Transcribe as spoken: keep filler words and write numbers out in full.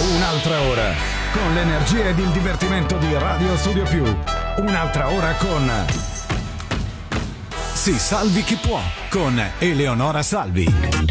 Un'altra ora con l'energia ed il divertimento di Radio Studio Più. Un'altra ora con Si salvi chi può con Eleonora Salvi.